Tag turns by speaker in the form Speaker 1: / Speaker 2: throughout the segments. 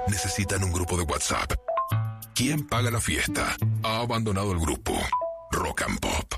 Speaker 1: necesitan un grupo de WhatsApp. ¿Quién paga la fiesta? Ha abandonado el grupo. Rock and Pop.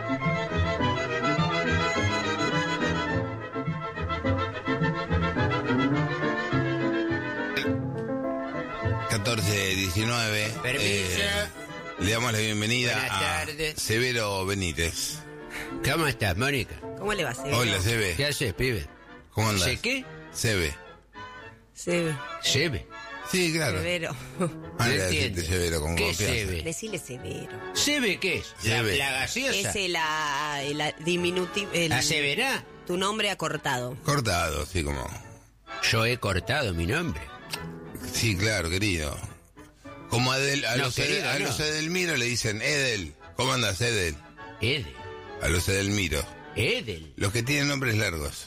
Speaker 2: Permiso.
Speaker 3: Le damos la bienvenida
Speaker 2: Buenas
Speaker 3: a
Speaker 2: tardes.
Speaker 3: Severo Benítez.
Speaker 2: ¿Cómo estás, Mónica?
Speaker 4: ¿Cómo le va a ser?
Speaker 3: Hola, Sebe.
Speaker 2: ¿Qué haces, pibe?
Speaker 3: ¿Cómo andás?
Speaker 2: ¿Sé qué?
Speaker 3: Sebe.
Speaker 4: Sebe.
Speaker 2: Sebe.
Speaker 3: Sí, claro.
Speaker 4: Severo.
Speaker 3: Ah, le
Speaker 2: No
Speaker 3: deciste
Speaker 2: entiendo.
Speaker 3: Severo con
Speaker 2: ¿Qué
Speaker 3: confianza.
Speaker 2: Sebe?
Speaker 4: Decile severo.
Speaker 2: ¿Sebe qué es?
Speaker 3: Sebe.
Speaker 2: ¿La gaseosa?
Speaker 4: Es el diminutivo.
Speaker 2: ¿Aseverá?
Speaker 4: Tu nombre acortado.
Speaker 3: Cortado, sí, como...
Speaker 2: Yo he cortado mi nombre.
Speaker 3: Sí, claro, querido. Como a
Speaker 2: No,
Speaker 3: los
Speaker 2: querido, no.
Speaker 3: los Edelmiro le dicen Edel. ¿Cómo andas, Edel?
Speaker 2: Edel.
Speaker 3: A los Edelmiro.
Speaker 2: Edel.
Speaker 3: Los que tienen nombres largos.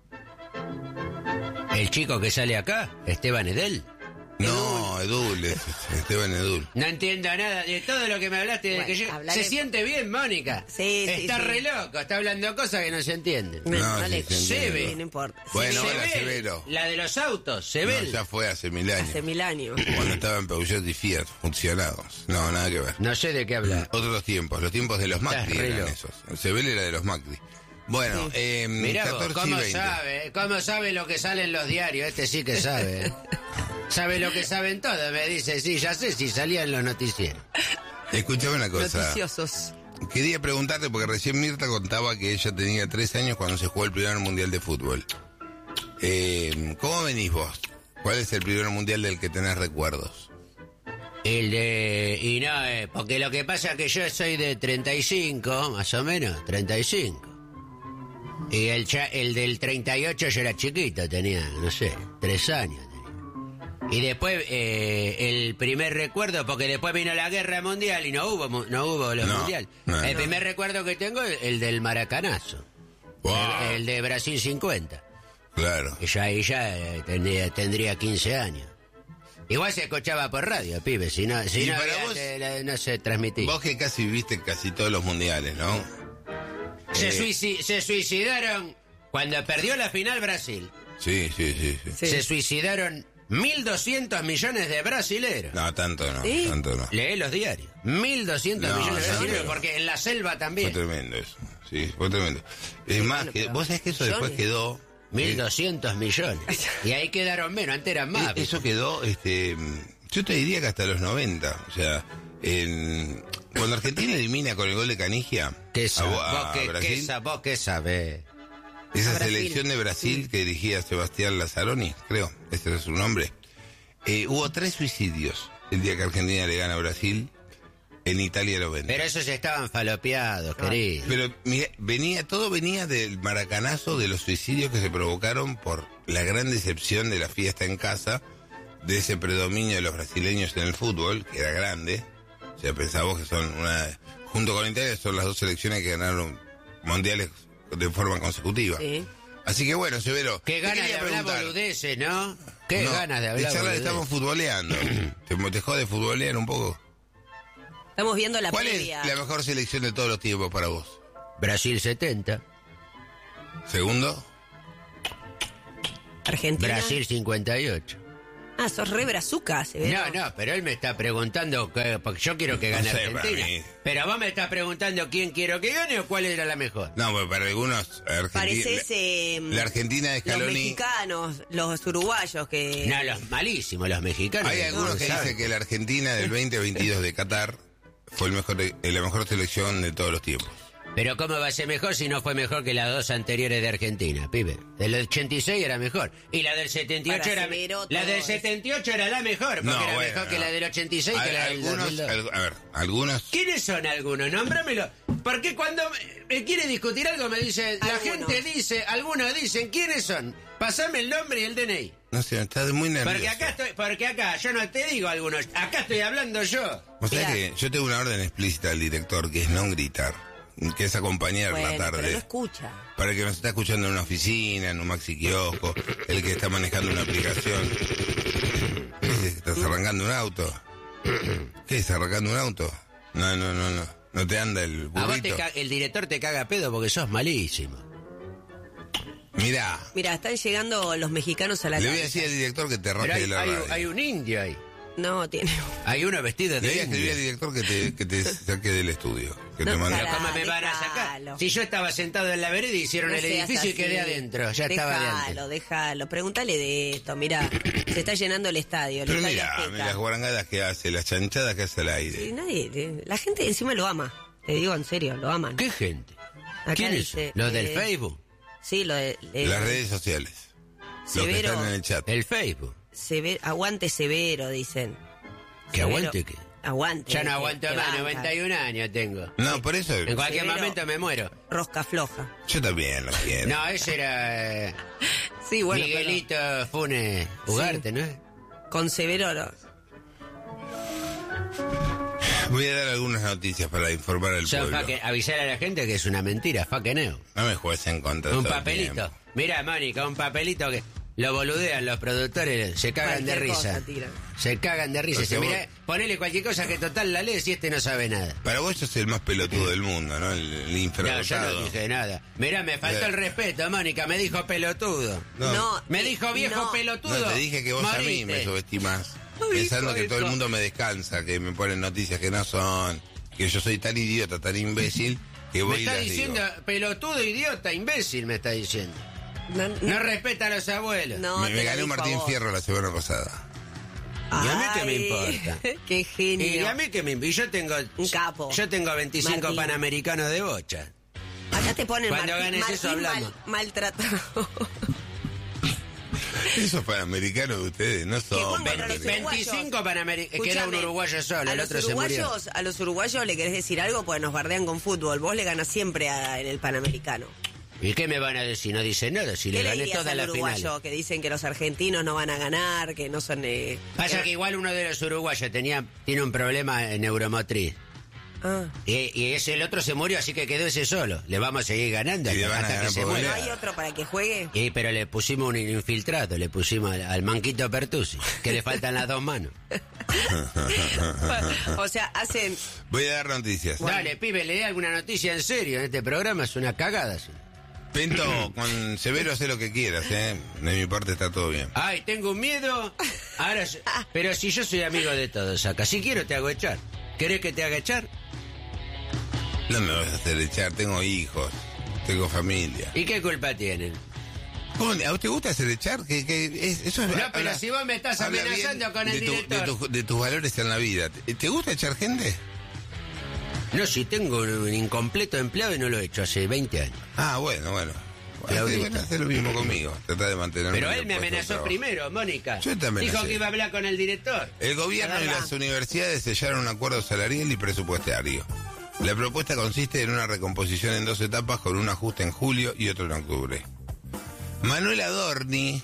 Speaker 2: ¿El chico que sale acá? ¿Esteban Edel?
Speaker 3: No, Edul, es Esteban Edul.
Speaker 2: No entiendo nada de todo lo que me hablaste desde
Speaker 4: Bueno,
Speaker 2: que yo...
Speaker 4: hablaré-
Speaker 2: Se siente bien, Mónica.
Speaker 4: Sí, sí,
Speaker 2: Está
Speaker 4: sí.
Speaker 2: re loco, está hablando cosas que no se entienden.
Speaker 4: No,
Speaker 3: No,
Speaker 4: no
Speaker 3: sí,
Speaker 4: le
Speaker 3: se entiende.
Speaker 4: Sí, no importa.
Speaker 3: Bueno,
Speaker 4: Severo.
Speaker 3: hola,
Speaker 2: Sebel,
Speaker 3: Severo.
Speaker 2: la de los autos,
Speaker 3: No,
Speaker 2: Sebel.
Speaker 3: ya fue hace 1000 años.
Speaker 4: Hace 1000 años.
Speaker 3: Cuando estaba en Peugeot y Fiat, funcionados. No, nada que ver.
Speaker 2: No sé de qué habla.
Speaker 3: Otros tiempos, los tiempos de los
Speaker 2: Estás
Speaker 3: Macri
Speaker 2: re
Speaker 3: eran
Speaker 2: loco.
Speaker 3: esos. El Sebel era de los Macri. Bueno,
Speaker 2: Mirá vos,
Speaker 3: 14 y
Speaker 2: ¿cómo
Speaker 3: 20.
Speaker 2: sabe? ¿Cómo sabe lo que sale en los diarios? Este sí que sabe. ¿eh? Sabe lo que saben todos, me dice. Sí, ya sé si salía en los noticieros.
Speaker 3: Escuchame una cosa.
Speaker 4: Noticiosos.
Speaker 3: Quería preguntarte, porque recién Mirta contaba que ella tenía 3 años cuando se jugó el primer mundial de fútbol. ¿Cómo venís vos? ¿Cuál es el primer mundial del que tenés recuerdos?
Speaker 2: Y no, porque lo que pasa es que yo soy de 35, más o menos, 35. Y el del 38 yo era chiquito, tenía, no sé, 3 años. tenía. Y después, el primer recuerdo, porque después vino la guerra mundial y no hubo los
Speaker 3: No,
Speaker 2: mundial.
Speaker 3: no,
Speaker 2: El
Speaker 3: no.
Speaker 2: primer recuerdo que tengo es el del Maracanazo.
Speaker 3: Wow.
Speaker 2: El de Brasil 50.
Speaker 3: Claro.
Speaker 2: Y ya ahí tendría 15 años. Igual se escuchaba por radio, pibe, si no,
Speaker 3: Y
Speaker 2: si no,
Speaker 3: para
Speaker 2: había
Speaker 3: vos-
Speaker 2: no se transmitía.
Speaker 3: Vos que casi viviste casi todos los mundiales, ¿no?
Speaker 2: Se suicidaron cuando perdió la final Brasil.
Speaker 3: Sí.
Speaker 4: Sí.
Speaker 2: Se suicidaron 1.200 millones de brasileros.
Speaker 3: No, tanto no,
Speaker 4: ¿Sí?
Speaker 3: tanto no.
Speaker 2: Lee los diarios. 1.200
Speaker 3: No,
Speaker 2: millones de
Speaker 3: no,
Speaker 2: brasileros,
Speaker 3: no.
Speaker 2: porque en la selva
Speaker 3: Fue
Speaker 2: también.
Speaker 3: tremendo eso. Sí, fue tremendo. Es más,
Speaker 4: bueno,
Speaker 3: que,
Speaker 4: pero
Speaker 3: vos sabés que eso después
Speaker 4: millones.
Speaker 3: quedó...
Speaker 2: 1.200 millones. Y ahí quedaron menos, antes eran más.
Speaker 3: Eso quedó, yo te diría que hasta los 90. O sea, cuando Argentina elimina con el gol de Canigia
Speaker 2: ¿Qué
Speaker 3: a
Speaker 2: sabés?
Speaker 3: Brasil,
Speaker 2: ¿Vos qué sabés?
Speaker 3: esa
Speaker 4: A Brasil.
Speaker 3: selección de Brasil que dirigía Sebastián Lazzaroni, creo, ese es su nombre, hubo 3 suicidios el día que Argentina le gana a Brasil en Italia 90.
Speaker 2: Pero esos estaban falopeados, querido.
Speaker 3: Pero mira, todo venía del maracanazo de los suicidios que se provocaron por la gran decepción de la fiesta en casa, de ese predominio de los brasileños en el fútbol, que era grande. O sea, pensamos que son junto con Italia, son las 2 selecciones que ganaron mundiales de forma consecutiva.
Speaker 4: Sí.
Speaker 3: Así que bueno, Severo.
Speaker 2: Qué
Speaker 3: te
Speaker 2: ganas de
Speaker 3: quería
Speaker 2: hablar
Speaker 3: preguntar.
Speaker 2: boludeces, ¿no? Qué
Speaker 3: No,
Speaker 2: ganas de hablar
Speaker 3: charla
Speaker 2: boludeces.
Speaker 3: estamos futboleando. ¿Te jode futbolear un poco?
Speaker 4: Estamos viendo la
Speaker 3: ¿Cuál
Speaker 4: previa.
Speaker 3: es la mejor selección de todos los tiempos para vos?
Speaker 2: Brasil 70,
Speaker 3: ¿Segundo?
Speaker 4: Argentina.
Speaker 2: Brasil 58.
Speaker 4: Ah, sos re brazuca, Severo.
Speaker 2: No, pero él me está preguntando, porque yo quiero que
Speaker 3: No
Speaker 2: gane
Speaker 3: sé, para
Speaker 2: Argentina.
Speaker 3: mí.
Speaker 2: Pero vos me estás preguntando quién quiero que gane o cuál era la mejor.
Speaker 3: No, pues para algunos
Speaker 4: Pareces
Speaker 3: la Argentina de
Speaker 4: los
Speaker 3: Scaloni.
Speaker 4: mexicanos, los uruguayos que...
Speaker 2: No, los malísimos, los mexicanos.
Speaker 3: Hay algunos que
Speaker 2: ¿saben?
Speaker 3: dicen que la Argentina del 2022 de Qatar fue la mejor selección de todos los tiempos.
Speaker 2: Pero ¿cómo va a ser mejor si no fue mejor que las 2 anteriores de Argentina, pibe? El del 86 era mejor. Y la del 78
Speaker 4: Para
Speaker 2: era...
Speaker 4: Severo,
Speaker 2: La
Speaker 4: todo
Speaker 2: del
Speaker 4: es-
Speaker 2: 78 era la mejor, porque
Speaker 3: No,
Speaker 2: era
Speaker 3: bueno,
Speaker 2: mejor que
Speaker 3: no.
Speaker 2: la del 86 que la del
Speaker 3: Algunos,
Speaker 2: 2002.
Speaker 3: a ver, algunos.
Speaker 2: ¿Quiénes son algunos? Nómbramelo. Porque cuando me quiere discutir algo me dice, la
Speaker 4: Algunos.
Speaker 2: gente dice, algunos dicen, ¿quiénes son? Pasame el nombre y el DNI.
Speaker 3: No sé, estás muy nervioso.
Speaker 2: Porque acá, yo no te digo algunos, acá estoy hablando yo.
Speaker 3: O sea
Speaker 4: Mirá.
Speaker 3: que yo tengo una orden explícita del director que es no gritar, que es acompañar
Speaker 4: Bueno,
Speaker 3: la
Speaker 4: pero
Speaker 3: tarde.
Speaker 4: no escucha.
Speaker 3: Para el que nos está escuchando en una oficina, en un maxi kiosco, el que está manejando una aplicación. ¿Qué es? ¿Estás arrancando un auto? ¿Qué es? ¿Arrancando un auto? No. ¿No te anda el
Speaker 2: A vos
Speaker 3: burrito?
Speaker 2: el director te caga pedo porque sos malísimo.
Speaker 3: Mirá,
Speaker 4: Mira, están llegando los mexicanos a la
Speaker 3: le voy a
Speaker 4: cancha.
Speaker 3: decir al director que te
Speaker 2: Pero
Speaker 3: roje de la radio.
Speaker 2: hay un indio ahí.
Speaker 4: No, tiene...
Speaker 2: Hay uno vestido
Speaker 3: Le
Speaker 2: de
Speaker 3: voy a escribir
Speaker 2: indio.
Speaker 3: al director que te saque del estudio. Que
Speaker 4: No,
Speaker 3: te mande.
Speaker 4: pará.
Speaker 2: ¿Cómo me van a sacar?
Speaker 4: Déjalo.
Speaker 2: Si yo estaba sentado en la vereda y hicieron
Speaker 4: No
Speaker 2: el
Speaker 4: seas
Speaker 2: edificio y
Speaker 4: así.
Speaker 2: quedé adentro. Ya estaba adentro.
Speaker 4: Déjalo. Pregúntale de esto. Mira, se está llenando el estadio. El
Speaker 3: Pero
Speaker 4: estadio
Speaker 3: mira,
Speaker 4: Azteca.
Speaker 3: las guarangadas que hace, las chanchadas que hace al aire.
Speaker 4: Y nadie, la gente encima lo ama. Te digo en serio, lo aman.
Speaker 2: ¿Qué gente?
Speaker 4: Acá
Speaker 2: ¿Quién
Speaker 4: dice,
Speaker 2: es? ¿Los del Facebook?
Speaker 4: Sí, lo de...
Speaker 3: Las redes sociales. Los que
Speaker 4: Severo.
Speaker 3: están en el chat.
Speaker 2: El Facebook.
Speaker 4: Aguante severo, dicen.
Speaker 2: ¿Que
Speaker 4: Severo.
Speaker 2: aguante qué?
Speaker 4: Aguante.
Speaker 2: Ya no
Speaker 4: que-
Speaker 2: aguanto
Speaker 4: que
Speaker 2: más,
Speaker 4: banca.
Speaker 2: 91 años tengo.
Speaker 3: No, por eso
Speaker 2: En cualquier
Speaker 4: Severo.
Speaker 2: momento me muero.
Speaker 4: Rosca floja.
Speaker 3: yo también lo quiero.
Speaker 2: No, ese era
Speaker 4: Sí, bueno,
Speaker 2: Miguelito Funes Ugarte, ¿no?
Speaker 4: pero con severo no.
Speaker 3: Voy a dar algunas noticias para informar al
Speaker 2: Son
Speaker 3: pueblo.
Speaker 2: avisar a la gente que es una mentira, faqueneo.
Speaker 3: No me juegues en contra.
Speaker 2: Un
Speaker 3: todo el
Speaker 2: papelito.
Speaker 3: tiempo.
Speaker 2: Mira, Mónica, un papelito que lo boludean los productores, se cagan de
Speaker 4: Cualquier
Speaker 2: risa.
Speaker 4: cosa tiran.
Speaker 2: Se cagan de risa.
Speaker 3: Porque
Speaker 2: Dice,
Speaker 3: vos-
Speaker 2: mira, ponele cualquier cosa que total la ley si este no sabe nada.
Speaker 3: Para vos sos el más pelotudo del mundo, ¿no? El
Speaker 2: No, yo
Speaker 3: infradotado.
Speaker 2: no dije nada. Mira, me faltó el respeto, Mónica, me dijo pelotudo.
Speaker 3: No.
Speaker 2: Me dijo viejo
Speaker 4: no.
Speaker 2: pelotudo.
Speaker 3: No, te dije que vos a mí
Speaker 2: Moriste.
Speaker 3: me subestimás.
Speaker 4: No
Speaker 3: Pensando
Speaker 4: dijo
Speaker 3: que todo el
Speaker 4: eso.
Speaker 3: mundo me descansa, que me ponen noticias que no son, que yo soy tan idiota, tan imbécil, que
Speaker 2: Me
Speaker 3: voy y
Speaker 2: está
Speaker 3: las
Speaker 2: diciendo
Speaker 3: digo.
Speaker 2: pelotudo, idiota, imbécil, me está diciendo.
Speaker 4: No,
Speaker 2: No respeta a los abuelos.
Speaker 4: no
Speaker 3: Me
Speaker 4: te
Speaker 3: gané
Speaker 4: lo
Speaker 3: un
Speaker 4: dijo
Speaker 3: Martín
Speaker 4: a vos.
Speaker 3: Fierro la semana pasada.
Speaker 2: ¿Y a mí qué me
Speaker 4: Ay,
Speaker 2: importa?
Speaker 4: Qué genio.
Speaker 2: Y a mí que me y yo tengo
Speaker 4: Un capo.
Speaker 2: Yo tengo 25
Speaker 4: Martín.
Speaker 2: panamericanos de bocha.
Speaker 4: Acá te ponen
Speaker 2: Cuando ganes eso, hablamos.
Speaker 4: maltratado.
Speaker 3: Esos panamericanos de ustedes no son
Speaker 4: bueno, pero los
Speaker 3: panamericanos.
Speaker 2: 25 panamericanos, que era un
Speaker 4: Escúchame,
Speaker 2: uruguayo solo,
Speaker 4: a
Speaker 2: el
Speaker 4: los
Speaker 2: otro se murió.
Speaker 4: A los uruguayos le querés decir algo, pues nos bardean con fútbol. Vos le ganas siempre en el Panamericano.
Speaker 2: ¿Y qué me van a decir? No dicen nada, si le
Speaker 4: ¿Qué le
Speaker 2: gané
Speaker 4: dirías
Speaker 2: todas
Speaker 4: al
Speaker 2: las
Speaker 4: uruguayo
Speaker 2: finales.
Speaker 4: que dicen que los argentinos no van a ganar, que no son...
Speaker 2: Pasa que igual uno de los uruguayos tiene un problema neuromotriz.
Speaker 4: Ah.
Speaker 2: Y ese el otro se murió, así que quedó ese solo. Le vamos a seguir ganando
Speaker 3: Y le
Speaker 2: hasta,
Speaker 3: van a
Speaker 2: hasta que
Speaker 3: ganar
Speaker 2: se
Speaker 3: por
Speaker 4: ¿No
Speaker 2: muera.
Speaker 3: goleada.
Speaker 4: hay otro para que juegue?
Speaker 2: Pero le pusimos un infiltrado, le pusimos al manquito Pertusi, que le faltan las dos manos.
Speaker 4: O sea, hacen...
Speaker 3: Voy a dar noticias.
Speaker 2: Dale, pibe, le dé alguna noticia en serio en este programa, es una cagada. ¿Sí?
Speaker 3: Pento, con Severo hace lo que quieras, ¿eh? De mi parte está todo bien.
Speaker 2: Ay, tengo un miedo. Ahora, pero si yo soy amigo de todos acá, si quiero te hago echar. ¿Querés que te haga echar?
Speaker 3: No me vas a hacer echar, tengo hijos, tengo familia.
Speaker 2: ¿Y qué culpa tienen?
Speaker 3: ¿Cómo, ¿A usted gusta hacer echar? Eso es,
Speaker 2: No, pero si vos me estás
Speaker 3: habla
Speaker 2: amenazando
Speaker 3: bien
Speaker 2: con el
Speaker 3: de
Speaker 2: director.
Speaker 3: de tus valores en la vida. ¿Te gusta echar gente?
Speaker 2: No, si tengo un incompleto empleado y no lo he hecho hace 20 años.
Speaker 3: Ah, bueno.
Speaker 2: Claudito.
Speaker 3: Hace lo mismo conmigo. Trata de mantenerme.
Speaker 2: Pero
Speaker 3: en
Speaker 2: él
Speaker 3: el
Speaker 2: me
Speaker 3: puesto de
Speaker 2: amenazó
Speaker 3: trabajo.
Speaker 2: primero, Mónica.
Speaker 3: Yo te amenacé.
Speaker 2: Dijo que iba a hablar con el director.
Speaker 3: El gobierno y
Speaker 4: verdad.
Speaker 3: las universidades sellaron un acuerdo salarial y presupuestario. La propuesta consiste en una recomposición en 2 etapas con un ajuste en julio y otro en octubre. Manuel Adorni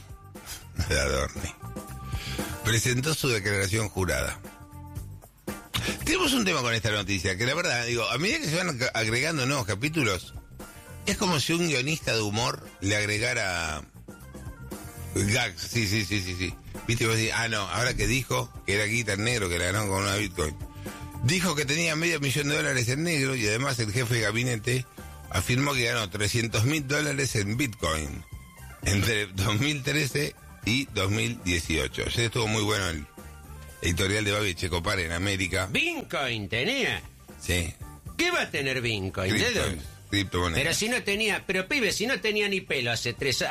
Speaker 3: presentó su declaración jurada. Tenemos un tema con esta noticia, que la verdad, digo, a medida que se van agregando nuevos capítulos, es como si un guionista de humor le agregara gags, sí. Viste, vos decís, no, ahora que dijo que era guita en negro, que la ganó con una Bitcoin. Dijo que tenía $500,000 en negro y además el jefe de gabinete afirmó que ganó $300,000 en Bitcoin entre 2013 y 2018. Ayer estuvo muy bueno el editorial de Babi Checopar en América.
Speaker 2: Bitcoin tenía.
Speaker 3: Sí.
Speaker 2: ¿Qué va a tener Bitcoin? ¿De dónde?
Speaker 3: Criptomonedas.
Speaker 2: Pero si no tenía, pero pibe, si no tenía ni pelo hace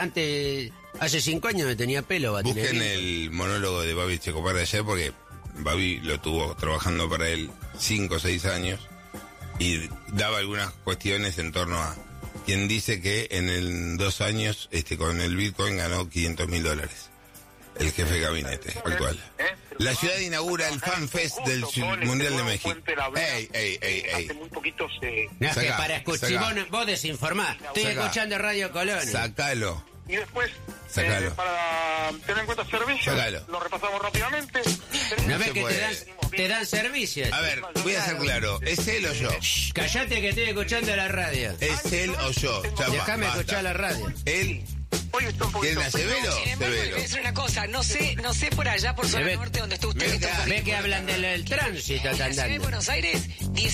Speaker 2: 5 años no tenía pelo, va a tener
Speaker 3: Busquen
Speaker 2: Bitcoin.
Speaker 3: el monólogo de Babi Checopar de ayer porque Babi lo tuvo trabajando para él 5 o 6 años y daba algunas cuestiones en torno a quien dice que en 2 años con el Bitcoin ganó $500,000. El jefe de gabinete actual. La ciudad inaugura el Fan Fest del Mundial de México. Ey.
Speaker 5: Hace muy poquito se...
Speaker 2: No, es que
Speaker 3: Sacá,
Speaker 2: para escuchar,
Speaker 3: sacá.
Speaker 2: vos desinformás. Estoy
Speaker 3: Sacá.
Speaker 2: escuchando Radio Colonia.
Speaker 3: Sacalo.
Speaker 5: Y después,
Speaker 3: Sacalo.
Speaker 5: para tener en cuenta servicios,
Speaker 3: Sacalo.
Speaker 5: lo repasamos rápidamente.
Speaker 2: ¿No ves
Speaker 3: se
Speaker 2: que
Speaker 3: puede.
Speaker 2: te dan servicios?
Speaker 3: A ver, voy a ser claro. ¿Es él o yo?
Speaker 2: Shh, callate que estoy escuchando la radio.
Speaker 3: ¿Es él o yo? Ya,
Speaker 2: Déjame
Speaker 3: basta.
Speaker 2: escuchar la radio.
Speaker 3: Él.
Speaker 5: Hoy está un poquito...
Speaker 3: ¿Quién a Severo?
Speaker 6: Sin embargo, le voy a decir una cosa, no sé por allá, por zona
Speaker 2: Ve-
Speaker 6: norte, donde está usted. que está
Speaker 2: Ve que hablan del tránsito,
Speaker 6: en la
Speaker 2: están
Speaker 6: ciudad de
Speaker 2: dando.
Speaker 6: Buenos Aires,